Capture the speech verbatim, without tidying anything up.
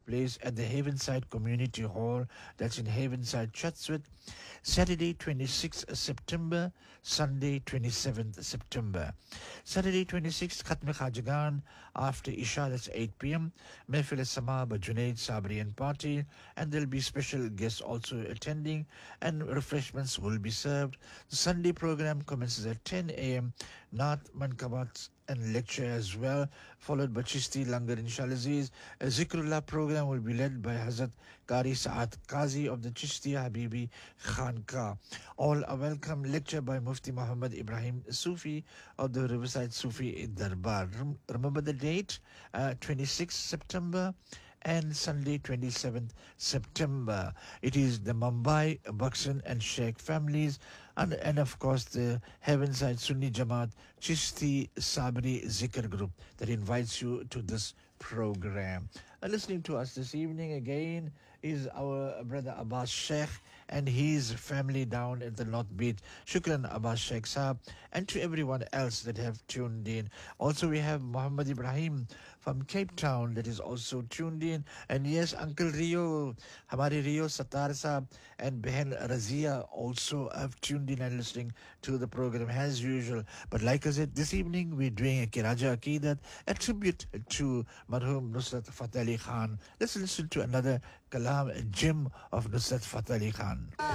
place at the Havenside Community Hall. That's in Havenside, Chatsworth. Saturday, twenty-sixth September, Sunday, twenty-seventh September. Saturday, twenty-sixth, Khatm Khajagan after Isha, that's eight p.m. Mehfil Sama by Junaid Sabri and Party, and there'll be special guests also attending, and refreshments will be served. The Sunday program commences at ten a.m. Naat Mankabat and lecture as well, followed by Chisti Langar Inshallah. A Zikrullah program will be led by Hazrat Qari Saad Qazi of the Chishti Habibi Khanka. All are welcome. Lecture by Mufti Muhammad Ibrahim Sufi of the Riverside Sufi Darbar. Rem- remember the date, uh, twenty-sixth September and Sunday, twenty-seventh September. It is the Mumbai, Buxton and Sheikh families, and, and of course the Heavenside Sunni Jamaat Chishti Sabri Zikr group that invites you to this program. Uh, listening to us this evening again is our brother Abbas Sheikh and his family down at the North Beach. Shukran Abbas Sheikh Saab, and to everyone else that have tuned in. Also we have Muhammad Ibrahim from Cape Town that is also tuned in. And yes, Uncle Rio, Hamari Rio Satar Saab and Behan Razia also have tuned in and listening to the program as usual. But like I said, this evening we're doing a Kiraja Aqidat, a tribute to Marhum Nusrat Fateh Ali Khan. Let's listen to another Kalam Jim of Nusrat Fateh Ali Khan.